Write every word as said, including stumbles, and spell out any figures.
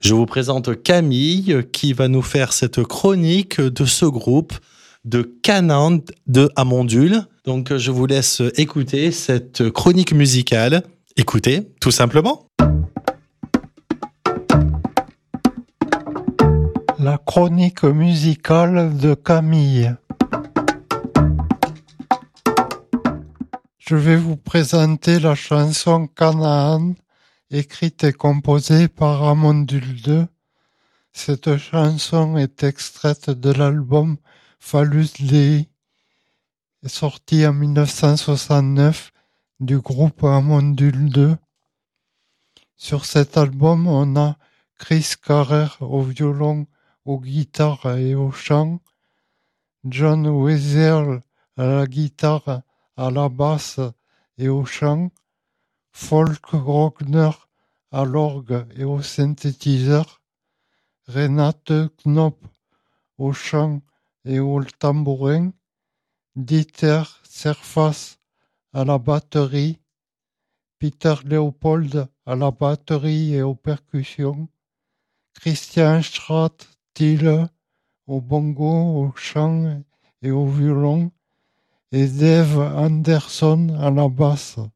Je vous présente Camille qui va nous faire cette chronique de ce groupe de Canaan de Amondul. Donc je vous laisse écouter cette chronique musicale. Écoutez, tout simplement. La chronique musicale de Camille. Je vais vous présenter la chanson Canaan, écrite et composée par Amondul deux. Cette chanson est extraite de l'album Phallus Dei, sorti en mille neuf cent soixante-neuf du groupe Amondul deux. Sur cet album, on a Chris Carrer au violon, aux guitares et au chant, John Weasel à la guitare, à la basse et au chant, Folk Grockner à l'orgue et au synthétiseur, Renate Knop au chant et au tambourin, Dieter Serfass à la batterie, Peter Leopold à la batterie et aux percussions, Christian Strat-Thiele au bongo, au chant et au violon, et Dave Anderson à la basse.